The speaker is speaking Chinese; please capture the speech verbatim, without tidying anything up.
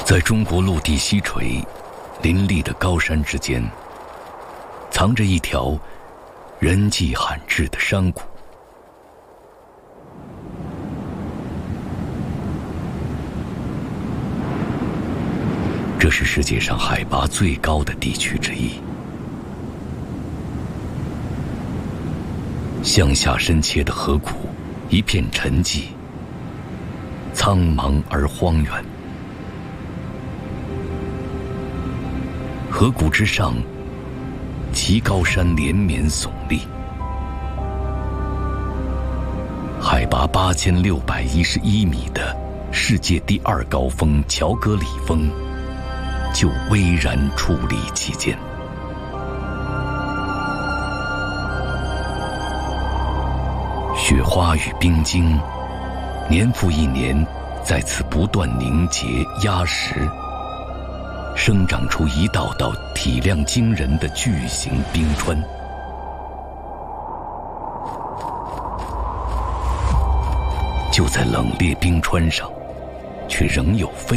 在中国陆地西垂、林立的高山之间，藏着一条人迹罕至的山谷。这是世界上海拔最高的地区之一，向下深切的河谷，一片沉寂，苍茫而荒远。河谷之上，奇高山连绵耸立，海拔八千六百一十一米的世界第二高峰乔戈里峰就巍然矗立其间。雪花与冰晶，年复一年，在此不断凝结压实，生长出一道道体量惊人的巨型冰川。就在冷冽冰川上，却仍有飞